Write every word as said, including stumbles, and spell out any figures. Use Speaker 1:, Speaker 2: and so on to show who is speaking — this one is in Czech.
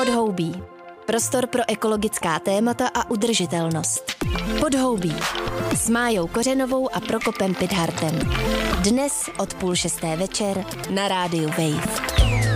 Speaker 1: Podhoubí. Prostor pro ekologická témata a udržitelnost. Podhoubí. S Májou Kořenovou a Prokopem Pidhartem. Dnes od půl šesté večer na rádiu Wave.